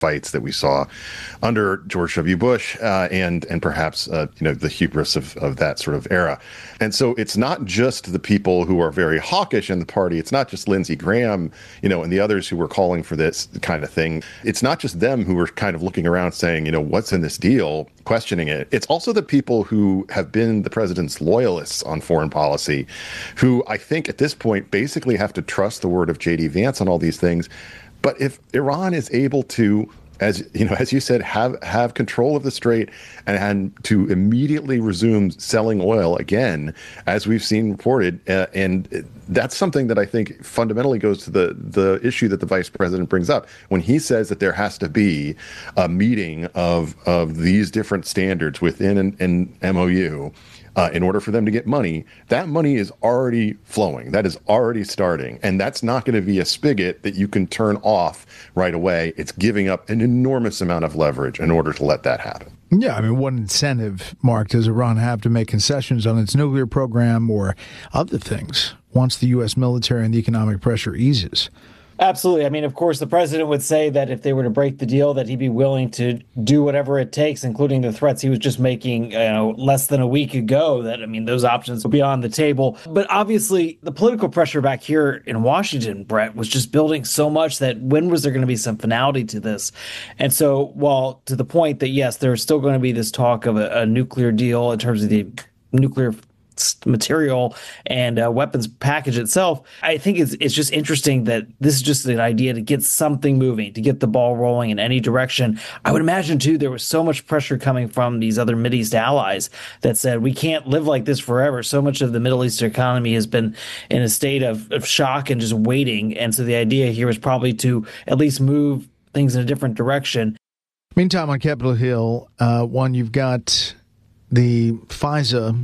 fights that we saw under George W. Bush and perhaps the hubris of that sort of era. And so it's not just the people who are very hawkish in the party. It's not just Lindsey Graham, and the others who were calling for this kind of thing. It's not just them who were kind of looking around saying, what's in this deal, questioning it. It's also the people who have been the president's loyalists on foreign policy, who I think at this point basically have to trust the word of J.D. Vance on all these things. But if Iran is able to, as you said, have control of the strait and to immediately resume selling oil again, as we've seen reported, and that's something that I think fundamentally goes to the issue that the vice president brings up when he says that there has to be a meeting of these different standards within an MOU. In order for them to get money, that money is already flowing. That is already starting. And that's not going to be a spigot that you can turn off right away. It's giving up an enormous amount of leverage in order to let that happen. Yeah, I mean, what incentive, Mark, does Iran have to make concessions on its nuclear program or other things once the U.S. military and the economic pressure eases? Absolutely. I mean, of course, the president would say that if they were to break the deal, that he'd be willing to do whatever it takes, including the threats he was just making, less than a week ago. Those options will be on the table. But obviously, the political pressure back here in Washington, Brett, was just building so much that when was there going to be some finality to this? And so, while to the point that, yes, there's still going to be this talk of a nuclear deal in terms of the nuclear material and weapons package itself, I think it's just interesting that this is just an idea to get something moving, to get the ball rolling in any direction. I would imagine, too, there was so much pressure coming from these other Mideast allies that said, we can't live like this forever. So much of the Middle Eastern economy has been in a state of shock and just waiting. And so the idea here was probably to at least move things in a different direction. Meantime, on Capitol Hill, you've got the FISA,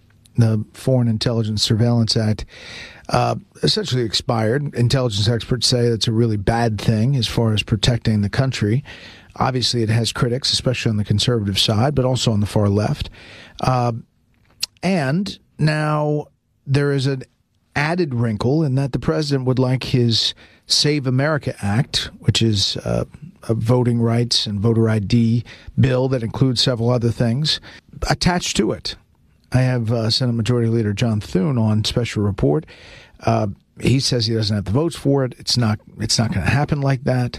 the Foreign Intelligence Surveillance Act, essentially expired. Intelligence experts say that's a really bad thing as far as protecting the country. Obviously, it has critics, especially on the conservative side, but also on the far left. And now there is an added wrinkle in that the president would like his Save America Act, which is a voting rights and voter ID bill that includes several other things, attached to it. I have Senate Majority Leader John Thune on special report. He says he doesn't have the votes for it. It's not going to happen like that.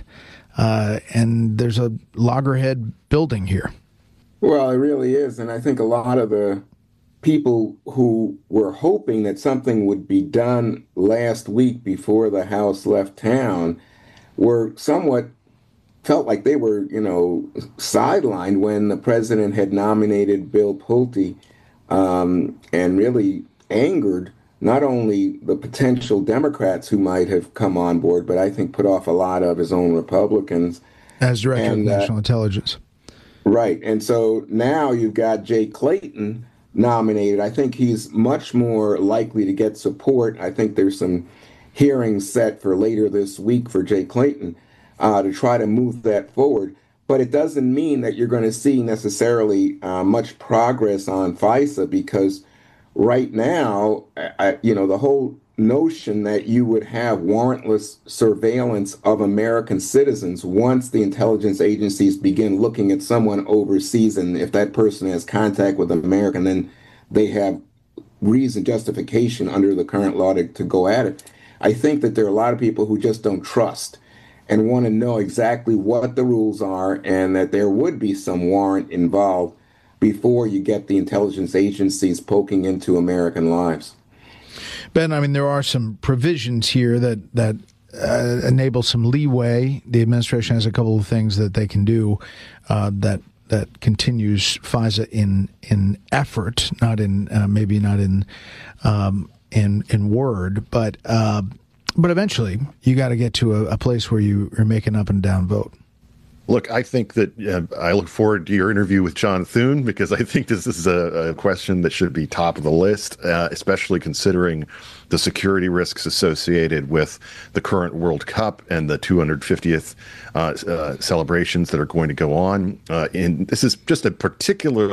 And there's a loggerhead building here. Well, it really is. And I think a lot of the people who were hoping that something would be done last week before the House left town were somewhat felt like they were, sidelined when the president had nominated Bill Pulte, and really angered not only the potential Democrats who might have come on board, but I think put off a lot of his own Republicans. As Director of National Intelligence. Right. And so now you've got Jay Clayton nominated. I think he's much more likely to get support. I think there's some hearings set for later this week for Jay Clayton to try to move that forward. But it doesn't mean that you're going to see necessarily much progress on FISA, because right now, the whole notion that you would have warrantless surveillance of American citizens once the intelligence agencies begin looking at someone overseas, and if that person has contact with America, then they have reason, justification under the current law to go at it. I think that there are a lot of people who just don't trust and want to know exactly what the rules are, and that there would be some warrant involved before you get the intelligence agencies poking into American lives. Ben, there are some provisions here that enable some leeway. The administration has a couple of things that they can do that continues FISA in effort, not in maybe not in word, but eventually you got to get to a place where you are making up and down vote. Look, I think that I look forward to your interview with John Thune, because I think this is a question that should be top of the list, especially considering the security risks associated with the current World Cup and the 250th celebrations that are going to go on. And this is just a particularly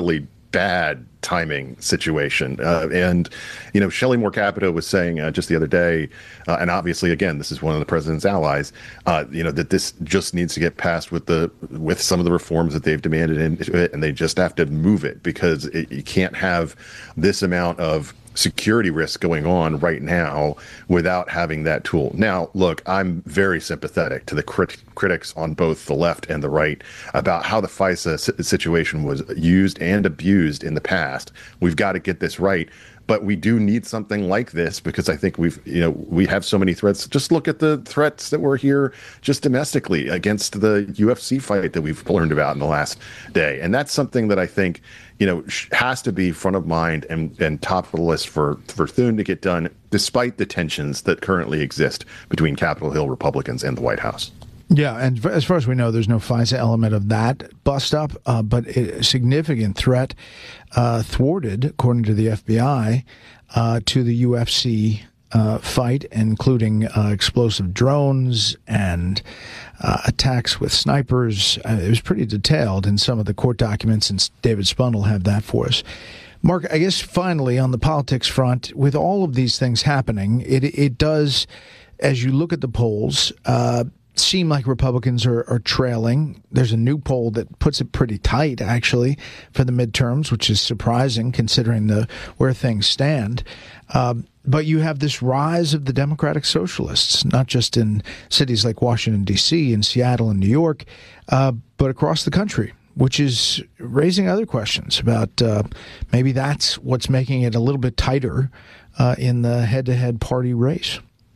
bad timing situation. And, Shelley Moore Capito was saying just the other day, and obviously, again, this is one of the president's allies, that this just needs to get passed with some of the reforms that they've demanded into it, and they just have to move it because you can't have this amount of security risk going on right now without having that tool. Now, look, I'm very sympathetic to the critics on both the left and the right about how the FISA situation was used and abused in the past. We've got to get this right. But we do need something like this because I think we have so many threats. Just look at the threats that were here just domestically against the UFC fight that we've learned about in the last day. And that's something that I think, has to be front of mind and top of the list for Thune to get done, despite the tensions that currently exist between Capitol Hill Republicans and the White House. Yeah, and as far as we know, there's no FISA element of that bust up, but a significant threat thwarted, according to the FBI, to the UFC fight, including explosive drones and attacks with snipers. It was pretty detailed in some of the court documents, and David Spun will have that for us. Mark, I guess finally on the politics front, with all of these things happening, it does, as you look at the polls, seem like Republicans are trailing. There's a new poll that puts it pretty tight, actually, for the midterms, which is surprising considering where things stand. But you have this rise of the Democratic Socialists, not just in cities like Washington, D.C., and Seattle and New York, but across the country, which is raising other questions about maybe that's what's making it a little bit tighter in the head-to-head party race.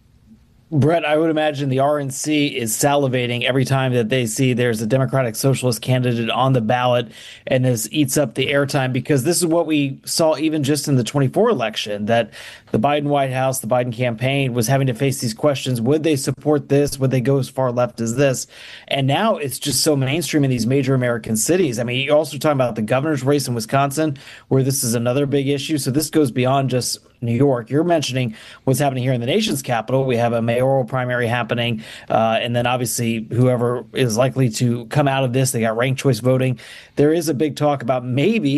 Brett, I would imagine the RNC is salivating every time that they see there's a Democratic Socialist candidate on the ballot, and this eats up the airtime, because this is what we saw even just in the 24 election, that the Biden White House, the Biden campaign was having to face these questions. Would they support this? Would they go as far left as this? And now it's just so mainstream in these major American cities. I mean, you're also talking about the governor's race in Wisconsin, where this is another big issue. So this goes beyond just New York. You're mentioning what's happening here in the nation's capital. We have a mayoral primary happening, and then obviously whoever is likely to come out of this, they got ranked choice voting. There is a big talk about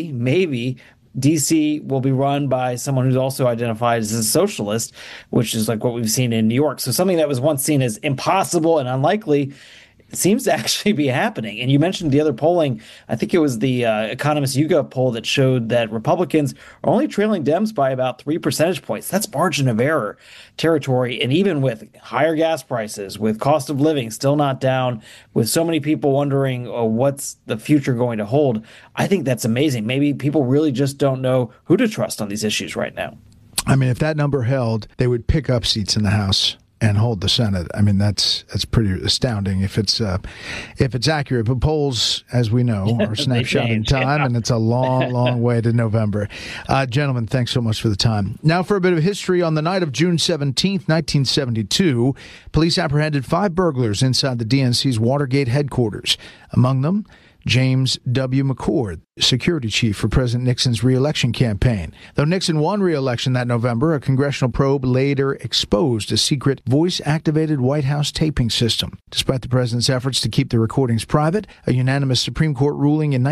maybe D.C. will be run by someone who's also identified as a socialist, which is like what we've seen in New York. So something that was once seen as impossible and unlikely seems to actually be happening. And you mentioned the other polling. I think it was the Economist YouGov poll that showed that Republicans are only trailing Dems by about 3 percentage points. That's margin of error territory. And even with higher gas prices, with cost of living still not down, with so many people wondering what's the future going to hold, I think that's amazing. Maybe people really just don't know who to trust on these issues right now. I mean, if that number held, they would pick up seats in the House and hold the Senate. I mean, that's pretty astounding if it's accurate. But polls, as we know, are a snapshot in time, and it's a long way to November. Gentlemen, thanks so much for the time. Now for a bit of history. On the night of June 17th, 1972, police apprehended 5 burglars inside the DNC's Watergate headquarters. Among them, James W. McCord, security chief for President Nixon's re-election campaign. Though Nixon won re-election that November, a congressional probe later exposed a secret voice-activated White House taping system. Despite the president's efforts to keep the recordings private, a unanimous Supreme Court ruling in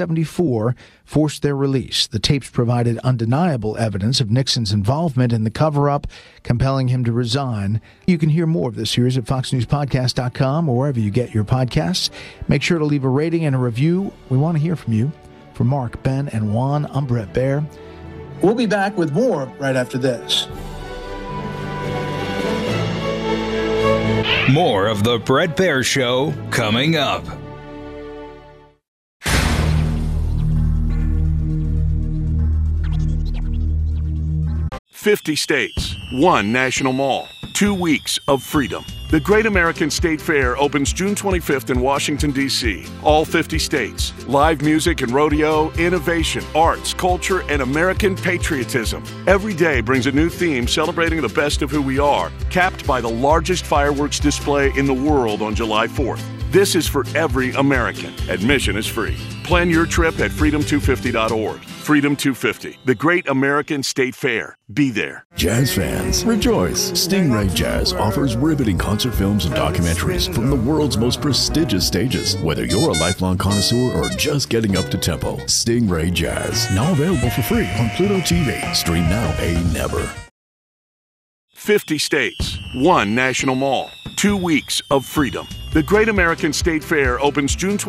1974 forced their release. The tapes provided undeniable evidence of Nixon's involvement in the cover-up, compelling him to resign. You can hear more of this series at foxnewspodcast.com or wherever you get your podcasts. Make sure to leave a rating and a review. We want to hear from you. For Mark, Ben, and Juan, I'm Brett Baer. We'll be back with more right after this. More of the Brett Baer Show coming up. "50 states, 1 national mall, 2 weeks of freedom." The Great American State Fair opens June 25th in Washington, D.C. All 50 states. Live music and rodeo, innovation, arts, culture, and American patriotism. Every day brings a new theme celebrating the best of who we are, capped by the largest fireworks display in the world on July 4th. This is for every American. Admission is free. Plan your trip at freedom250.org. Freedom 250, the Great American State Fair. Be there. Jazz fans, rejoice! Stingray Jazz offers riveting concert films and documentaries from the world's most prestigious stages. Whether you're a lifelong connoisseur or just getting up to tempo, Stingray Jazz, now available for free on Pluto TV. Stream now, pay never. 50 states, one national mall, 2 weeks of freedom. The Great American State Fair opens June 20th.